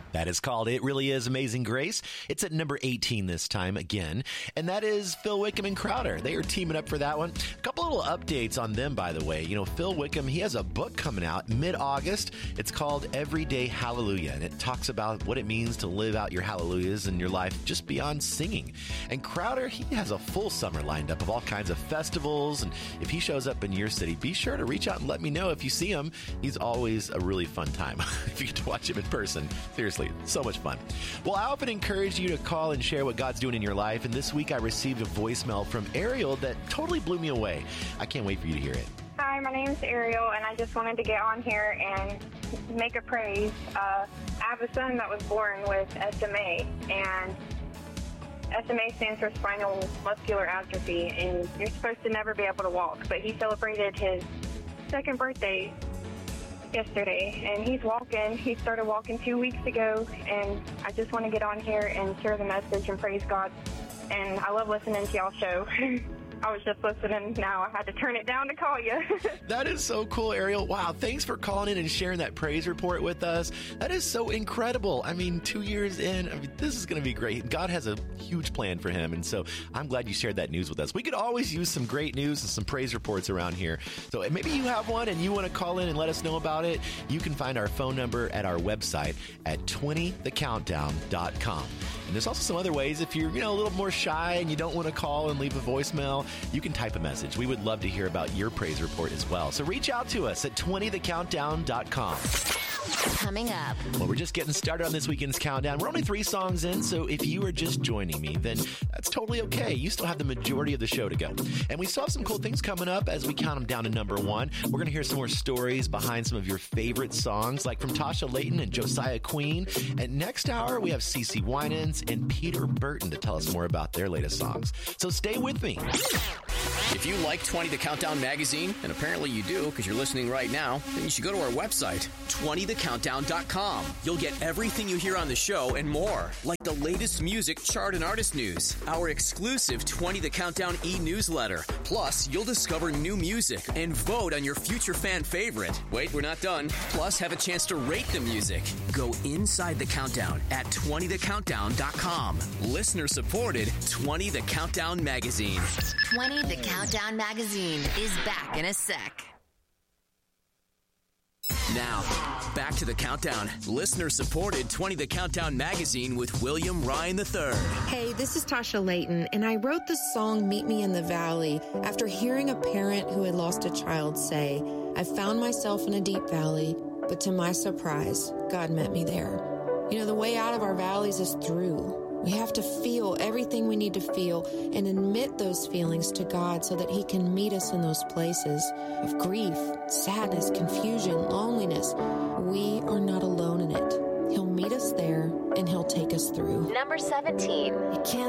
That is called It Really Is Amazing Grace. It's at number 18 this time again. And that is Phil Wickham and Crowder. They are teaming up for that one. A couple little updates on them, by the way. You know, Phil Wickham, he has a book coming out mid-August. It's called Everyday Hallelujah. And it talks about what it means to live out your hallelujahs in your life just beyond singing. And Crowder, he has a full summer lined up of all kinds of festivals. And if he shows up in your city, be sure to reach out and let me know if you see him. He's always a really fun time if you get to watch him in person. Seriously. So much fun. Well, I often encourage you to call and share what God's doing in your life. And this week I received a voicemail from Ariel that totally blew me away. I can't wait for you to hear it. Hi, my name is Ariel, and I just wanted to get on here and make a praise. I have a son that was born with SMA, and SMA stands for spinal muscular atrophy, and you're supposed to never be able to walk. But he celebrated his second birthday yesterday, and he's walking. He started walking 2 weeks ago, and I just want to get on here and share the message and praise God. And I love listening to y'all's show. I was just listening now. I had to turn it down to call you. That is so cool, Ariel. Wow, thanks for calling in and sharing that praise report with us. That is so incredible. I mean, 2 years in, this is going to be great. God has a huge plan for him, and so I'm glad you shared that news with us. We could always use some great news and some praise reports around here. So maybe you have one and you want to call in and let us know about it. You can find our phone number at our website at 20thecountdown.com. And there's also some other ways. If you're, a little more shy and you don't want to call and leave a voicemail, you can type a message. We would love to hear about your praise report as well. So reach out to us at 20thecountdown.com. Coming up. Well, we're just getting started on this weekend's countdown. We're only 3 songs in, so if you are just joining me, then that's totally okay. You still have the majority of the show to go. And we still have some cool things coming up as we count them down to number 1. We're going to hear some more stories behind some of your favorite songs, like from Tasha Layton and Josiah Queen. And next hour, we have CeCe Winans and Peter Burton to tell us more about their latest songs. So stay with me. If you like 20 The Countdown magazine, and apparently you do because you're listening right now, then you should go to our website, 20thecountdown.com. You'll get everything you hear on the show and more, like the latest music, chart, and artist news, our exclusive 20 The Countdown e-newsletter. Plus, you'll discover new music and vote on your future fan favorite. Wait, we're not done. Plus, have a chance to rate the music. Go inside the countdown at 20thecountdown.com. Listener supported 20 The Countdown magazine. 20 The Countdown magazine is back in a sec. Now, back to the countdown. Listener-supported 20 The Countdown magazine with William Ryan III. Hey, this is Tasha Layton, and I wrote the song Meet Me in the Valley after hearing a parent who had lost a child say, I found myself in a deep valley, but to my surprise, God met me there. The way out of our valleys is through. We have to feel everything we need to feel and admit those feelings to God so that He can meet us in those places of grief, sadness, confusion, loneliness. We are not alone in it. He'll meet us there and He'll take us through. Number 17. You can't